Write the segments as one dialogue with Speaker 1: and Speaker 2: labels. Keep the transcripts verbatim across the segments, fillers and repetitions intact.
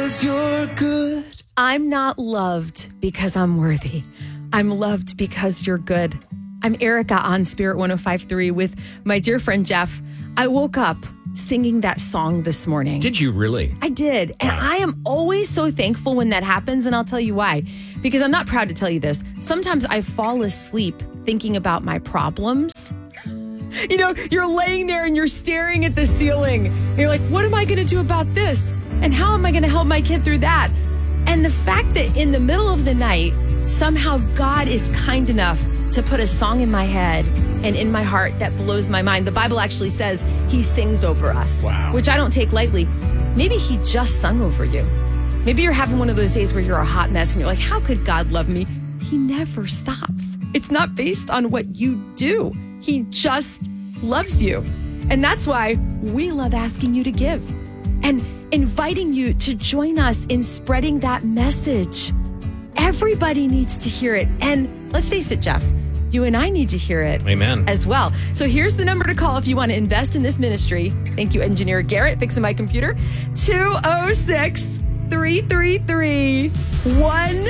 Speaker 1: 'cause you're good.
Speaker 2: I'm not loved because I'm worthy. I'm loved because you're good. I'm Erica on Spirit one oh five point three with my dear friend Jeff. I woke up singing that song this morning.
Speaker 3: Did you really?
Speaker 2: I did. And
Speaker 3: Wow.
Speaker 2: I am always so thankful when that happens. And I'll tell you why. Because I'm not proud to tell you this. Sometimes I fall asleep thinking about my problems. You know, you're laying there and you're staring at the ceiling. You're like, what am I going to do about this? And how am I going to help my kid through that? And the fact that in the middle of the night, somehow God is kind enough to put a song in my head and in my heart that blows my mind. The Bible actually says he sings over us,
Speaker 3: Wow.
Speaker 2: which I don't take lightly. Maybe he just sung over you. Maybe you're having one of those days where you're a hot mess and you're like, how could God love me? He never stops. It's not based on what you do. He just loves you. And that's why we love asking you to give and inviting you to join us in spreading that message. Everybody needs to hear it. And let's face it, Jeff, you and I need to hear it.
Speaker 3: Amen.
Speaker 2: As well. So here's the number to call if you want to invest in this ministry. Thank you, Engineer Garrett, fixing my computer. two oh six, three three three, one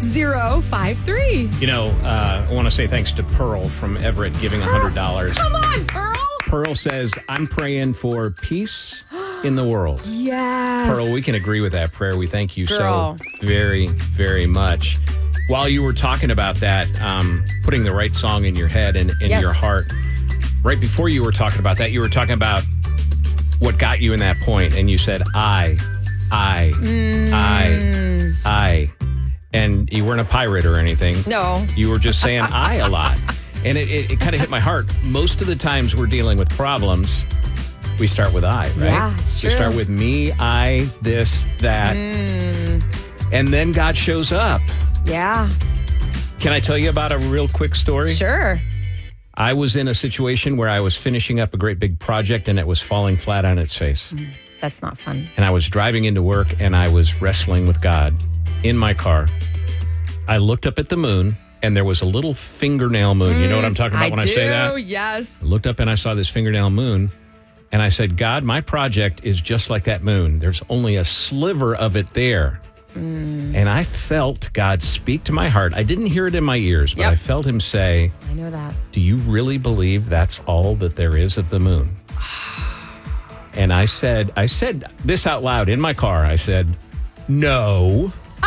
Speaker 2: oh five three.
Speaker 3: You know, uh, I want to say thanks to Pearl from Everett giving one hundred dollars.
Speaker 2: Come on, Pearl.
Speaker 3: Pearl says, I'm praying for peace in the world.
Speaker 2: Yes.
Speaker 3: Pearl, we can agree with that prayer. We thank you
Speaker 2: Girl.
Speaker 3: so very, very much. While you were talking about that, um, putting the right song in your head and in
Speaker 2: Yes.
Speaker 3: your heart, right before you were talking about that, you were talking about what got you in that point, and you said, I, I,
Speaker 2: Mm.
Speaker 3: I, I. And you weren't a pirate or anything.
Speaker 2: No.
Speaker 3: You were just saying I a lot. And it, it, it kind of hit my heart. Most of the times we're dealing with problems, we start with I, right?
Speaker 2: Yeah, it's
Speaker 3: We
Speaker 2: true.
Speaker 3: start with me, I, this, that.
Speaker 2: Mm.
Speaker 3: And then God shows up.
Speaker 2: Yeah.
Speaker 3: Can I tell you about a real quick story?
Speaker 2: Sure.
Speaker 3: I was in a situation where I was finishing up a great big project and it was falling flat on its face.
Speaker 2: That's not fun.
Speaker 3: And I was driving into work and I was wrestling with God in my car. I looked up at the moon and there was a little fingernail moon. You know what I'm talking about
Speaker 2: I
Speaker 3: when
Speaker 2: do,
Speaker 3: I say that?
Speaker 2: yes.
Speaker 3: I looked up and I saw this fingernail moon. And I said, God, my project is just like that moon. There's only a sliver of it there.
Speaker 2: Mm.
Speaker 3: And I felt God speak to my heart. I didn't hear it in my ears, but
Speaker 2: Yep.
Speaker 3: I felt him say,
Speaker 2: I know that.
Speaker 3: do you really believe that's all that there is of the moon? And I said, I said this out loud in my car. I said, no.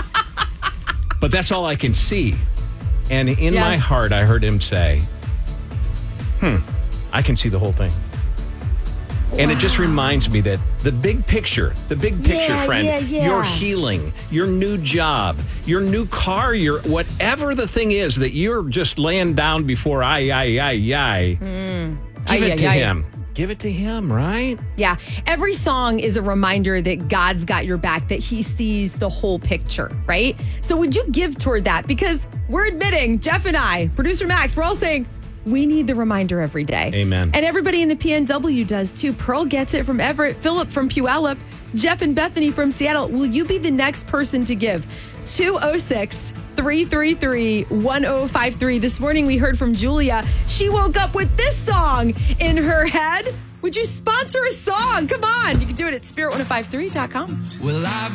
Speaker 3: But that's all I can see. And in
Speaker 2: Yes.
Speaker 3: my heart, I heard him say, hmm, I can see the whole thing. And it just reminds me that the big picture, the big picture,
Speaker 2: Yeah,
Speaker 3: friend,
Speaker 2: yeah, yeah.
Speaker 3: your healing, your new job, your new car, your whatever the thing is that you're just laying down before I, I, I, I, give
Speaker 2: Ay,
Speaker 3: it
Speaker 2: ay,
Speaker 3: to
Speaker 2: ay.
Speaker 3: him. Give it to him, right?
Speaker 2: Yeah. Every song is a reminder that God's got your back, that he sees the whole picture, right? So would you give toward that? Because we're admitting, Jeff and I, producer Max, we're all saying, we need the reminder every day.
Speaker 3: Amen.
Speaker 2: And everybody in the P N W does too. Pearl gets it from Everett, Philip from Puyallup, Jeff and Bethany from Seattle. Will you be the next person to give? two oh six, three three three, one oh five three. This morning we heard from Julia. She woke up with this song in her head. Would you sponsor a song? Come on. You can do it at spirit one oh five three dot com.
Speaker 1: Well, I've